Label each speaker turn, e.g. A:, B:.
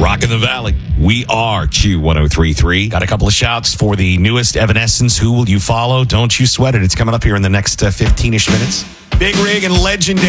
A: Rock in the Valley. We are Q1033. Got a couple of shouts for the newest Evanescence. Who will you follow? Don't you sweat it. It's coming up here in the next 15-ish minutes. Big Rig and Legendary.